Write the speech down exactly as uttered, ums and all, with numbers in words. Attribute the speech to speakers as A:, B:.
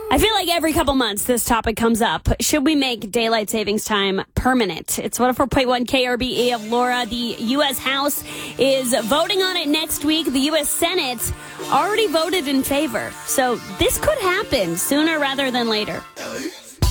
A: I feel like every couple months this topic comes up. Should we make daylight savings time permanent? It's one oh four point one K R B E of Laura. The U S House is voting on it next week. The U S Senate already voted in favor. So this could happen sooner rather than later.